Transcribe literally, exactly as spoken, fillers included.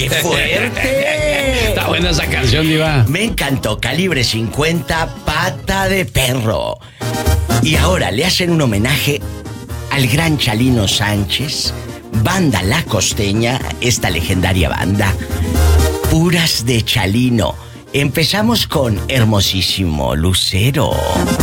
¡Qué fuerte! Está buena esa canción, diva. Me encantó. Calibre cincuenta, Pata de Perro. Y ahora le hacen un homenaje al gran Chalino Sánchez, Banda La Costeña, esta legendaria banda. Puras de Chalino. Empezamos con Hermosísimo Lucero.